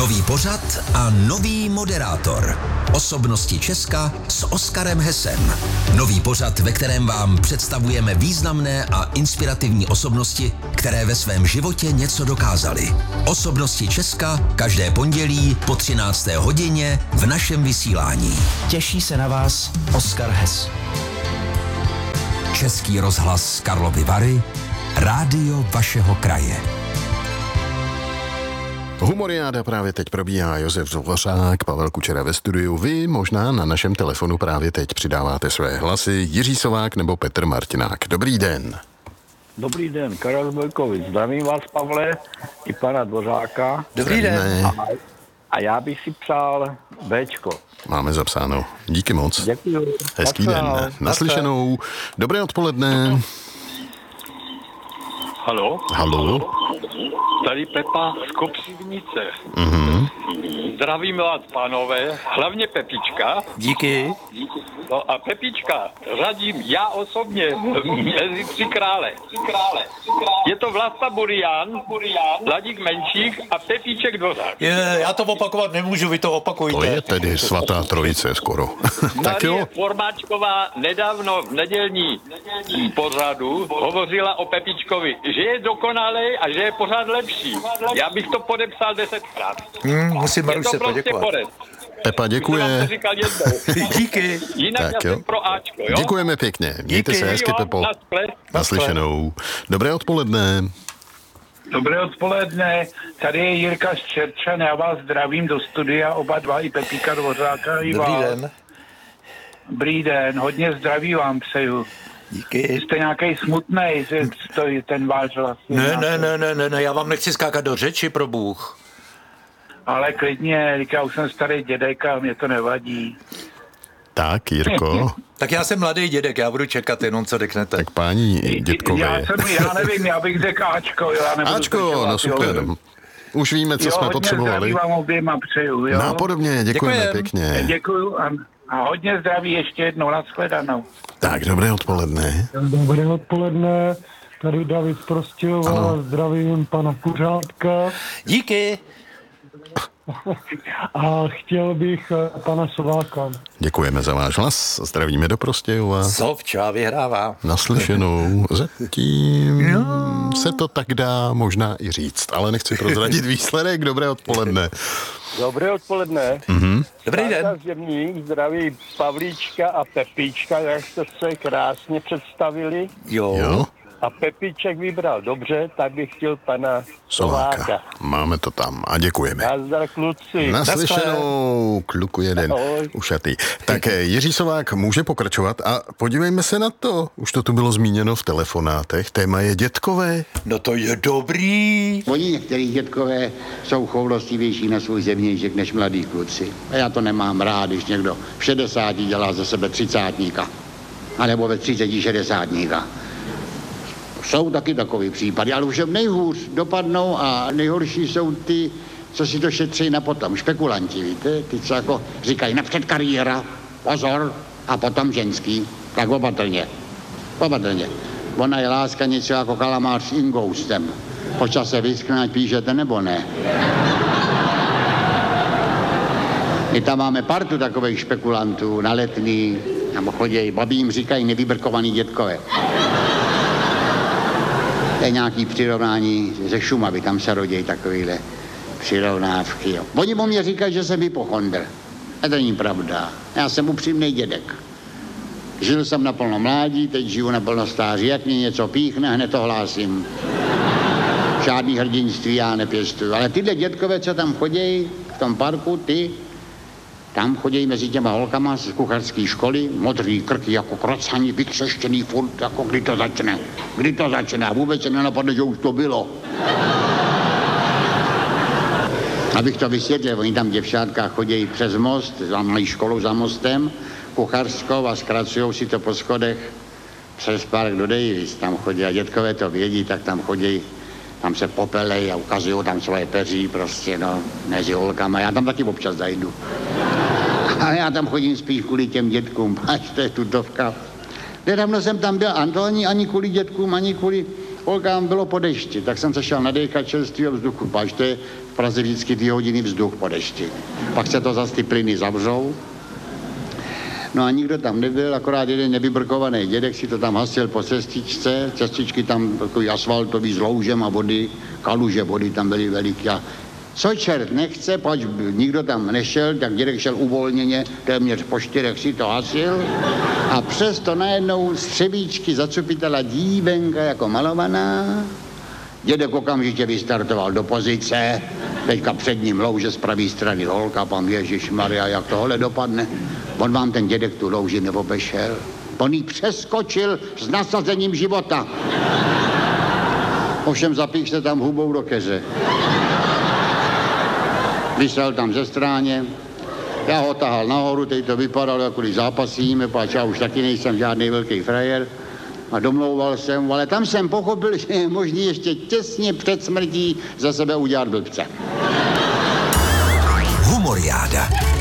Nový pořad a nový moderátor. Osobnosti Česka s Oskarem Hesem. Nový pořad, ve kterém vám představujeme významné a inspirativní osobnosti, které ve svém životě něco dokázaly. Osobnosti Česka každé pondělí po 13. hodině v našem vysílání. Těší se na vás Oskar Hes. Český rozhlas Karlovy Vary, rádio vašeho kraje. Humoriáda právě teď probíhá. Josef Dvořák, Pavel Kučera ve studiu. Vy možná na našem telefonu právě teď přidáváte své hlasy. Jiří Sovák nebo Petr Martinák. Dobrý den. Dobrý den, Karel Bojkovič. Zdravím vás, Pavle, i pana Dvořáka. Dobrý den. A já bych si přál Bčko. Máme zapsáno. Díky moc. Děkuji. Hezký den. Naslyšenou. Dobré odpoledne. Halo. Tady Pepa z Kopřivnice. Zdravím vás, pánové, hlavně Pepička. Díky. No a Pepička řadím já osobně mezi tři krále. Je to Vlasta Burian, Ladík Menšík a Pepíček Dvořák. Já to opakovat nemůžu, vy to opakujte. To je tedy svatá trojice skoro. Tak jo. Marie Formáčková nedávno v nedělní pořadu hovořila o Pepičkovi, že je dokonalý a že je pořád lepší. Já bych to podepsal 10krát. Musím Maruš se poděkovat. Pepa, děkuje. Díky. Jinak Tak já jo. jsem pro Ačko, jo? Děkujeme pěkně. Mějte se hezky, Pepo. Naslyšenou. Dobré odpoledne. Dobré odpoledne, tady je Jirka z Čerčan, já vás zdravím do studia, oba dva, i Pepíka Dvořáka, i vás. Dobrý den. Dobrý den, hodně zdraví vám přeju. Díky. Jste nějaký smutnej, že stojí ten váš vlastně. Ne, já vám nechci skákat do řeči, pro Bůh. Ale klidně, já už jsem starý dědek a mě to nevadí. Tak, Jirko. Tak já jsem mladý dědek, já budu čekat jenom, co řeknete. Tak páni dětkové. Já nevím, já bych řekl Ačko, jo. Já nebudu Ačko, zdržovat, no super. Jo. Už víme, co jsme potřebovali. Hodně zdraví vám oběma přeju, jo. No podobně, děkujeme Děkujem. pěkně. Děkuju a hodně zdraví ještě jednou, nashledanou. Tak, dobré odpoledne. Dobré odpoledne, tady David z Prostějova, zdravím pana Kuřátka Díky. a chtěl bych pana Sováka. Děkujeme za váš hlas. Zdravíme do Prostějova. Sovča vyhrává. Naslyšenou. Zatím se to tak dá možná i říct, ale nechci prozradit výsledek. Dobré odpoledne. Dobré odpoledne. Dobrý den. Zemník, zdraví Pavlíčka a Pepíčka, jak jste se krásně představili. Jo? A Pepíček vybral dobře, tak bych chtěl pana Sováka. Sováka. Máme to tam a děkujeme. Nazdar, kluci. Naslyšenou, kluku jeden, Ahoj. ušatý. Tak Jiří Sovák může pokračovat a podívejme se na to. Už to tu bylo zmíněno v telefonátech. Téma je dětkové. No to je dobrý. Oni některý dětkové jsou choulostivější na svůj zeměníček než mladí kluci. A já to nemám rád, když někdo v 60 dělá ze sebe 30. A nebo ve 30 60. Jsou taky takový případy, ale už nejhůř dopadnou a nejhorší jsou ty, co si to šetří na potom. Špekulanti, víte? Ty, co jako říkají napřed kariéra, pozor, a potom ženský. Tak opatrně. Ona je láska něco jako kalamář s ingoustem. Po čase vyskne, ať píšete nebo ne. My tam máme partu takových špekulantů na Letný, nebo chodějí, babi jim říkají nevybrkovaný dětkové. To je nějaký přirovnání ze Šumavy, tam se rodí takovýhle přirovnávky. Jo. Oni o mě říkají, že jsem hypochondr. A to není pravda. Já jsem upřímnej dědek. Žil jsem na plno mládí, teď žiju na plno stáří. Jak mě něco píchne, hned to hlásím. Žádný hrdinství já nepěstuju. Ale tyhle dětkové, co tam chodějí v tom parku, tam chodí mezi těma holkama z kucharské školy, modrý krky jako krocani, vykřeštěný furt, jako kdy to začne. A vůbec se nenapadne, že už to bylo. Abych to vysvětlil, oni tam děvčátka chodí přes most, mají školu za mostem, kuchařskou a zkracujou si to po schodech přes park do Davis. Tam chodí a dětkové to vědí, tak tam chodí, tam se popelej a ukazují tam svoje peří prostě, mezi holkama. Já tam taky občas zajdu. A já tam chodím spíš kvůli těm dětkům, až to je tutovka. Nedávno jsem tam byl, a to ani kvůli dětkům, ani kvůli Koukám, bylo po dešti, tak jsem se šel nadechat čerstvého vzduchu. Páč to je v Praze vždycky 2 hodiny vzduch po dešti. Pak se to zase ty plyny zavřou. No a nikdo tam nebyl, akorát jeden nevybrkovaný dědek si to tam hasil po cestičce. Cestičky tam takový asfaltový s loužem a vody, kaluže vody tam byly veliký. A co čert nechce, pač nikdo tam nešel, tak dědek šel uvolněně, téměř po 4 si to hasil. A přesto najednou z třebíčky zacupitala dívenka jako malovaná. Dědek okamžitě vystartoval do pozice, teďka před ním louže z pravé strany holka, pan Ježišmarja, jak tohle dopadne. On vám ten dědek tu louži neobešel. On jí přeskočil s nasazením života. Ovšem zapíš se tam hubou do keře. Vysel tam ze stráně, já ho tahal nahoru, teď to vypadalo, jako když zápasíme, páč já už taky nejsem žádný velký frajer. A domlouval jsem, ale tam jsem pochopil, že je možný ještě těsně před smrtí za sebe udělat blbce. Humoriáda.